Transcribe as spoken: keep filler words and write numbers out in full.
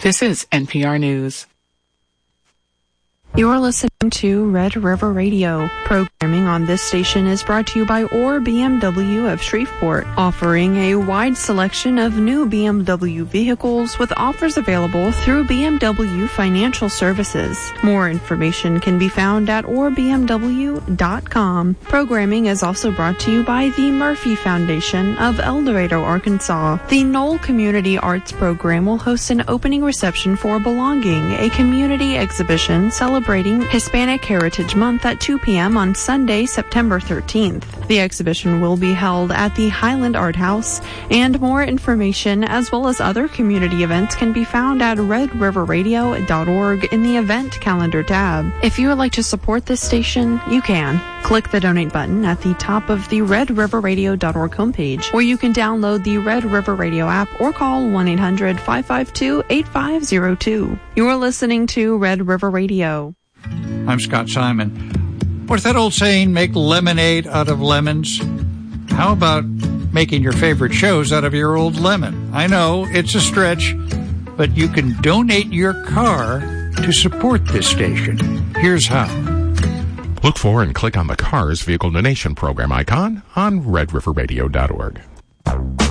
This is N P R News. You're listening to Red River Radio. Programming on this station is brought to you by Orr B M W of Shreveport, offering a wide selection of new B M W vehicles with offers available through B M W Financial Services. More information can be found at orr b m w dot com. Programming is also brought to you by the Murphy Foundation of El Dorado, Arkansas. The Knoll Community Arts Program will host an opening reception for Belonging, a community exhibition celebrating Hispanic Heritage Month at two p.m. on Sunday, September thirteenth. The exhibition will be held at the Highland Art House, and more information as well as other community events can be found at red river radio dot org in the event calendar tab. If you would like to support this station, you can. Click the donate button at the top of the red river radio dot org homepage, or you can download the Red River Radio app or call one eight hundred five five two eight five zero two. You're listening to Red River Radio. I'm Scott Simon. What's that old saying, make lemonade out of lemons? How about making your favorite shows out of your old lemon? I know, it's a stretch, but you can donate your car to support this station. Here's how. Look for and click on the Cars Vehicle Donation Program icon on red river radio dot org.